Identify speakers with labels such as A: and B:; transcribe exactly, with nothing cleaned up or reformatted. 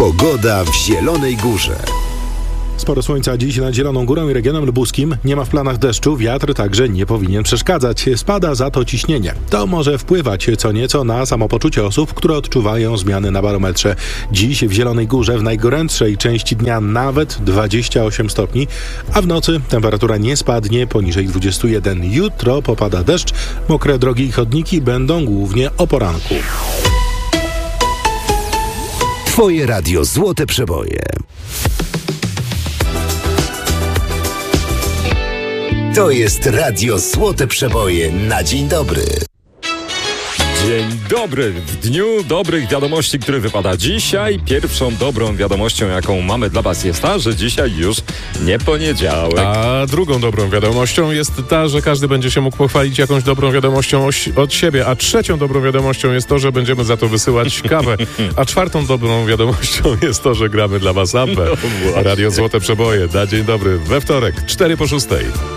A: Pogoda w Zielonej Górze.
B: Sporo słońca dziś nad Zieloną Górą i regionem lubuskim. Nie ma w planach deszczu, wiatr także nie powinien przeszkadzać. Spada za to ciśnienie. To może wpływać co nieco na samopoczucie osób, które odczuwają zmiany na barometrze. Dziś w Zielonej Górze w najgorętszej części dnia nawet dwadzieścia osiem stopni, a w nocy temperatura nie spadnie poniżej dwudziestu jeden. Jutro popada deszcz, mokre drogi i chodniki będą głównie o poranku.
A: Twoje radio Złote Przeboje. To jest radio Złote Przeboje na dzień dobry.
C: Dzień dobry. W dniu dobrych wiadomości, który wypada dzisiaj, pierwszą dobrą wiadomością, jaką mamy dla was, jest ta, że dzisiaj już nie poniedziałek.
D: A drugą dobrą wiadomością jest ta, że każdy będzie się mógł pochwalić jakąś dobrą wiadomością od siebie. A trzecią dobrą wiadomością jest to, że będziemy za to wysyłać kawę. A czwartą dobrą wiadomością jest to, że gramy dla was ampę.
C: No
D: Radio Złote Przeboje na dzień dobry we wtorek, cztery po szóstej.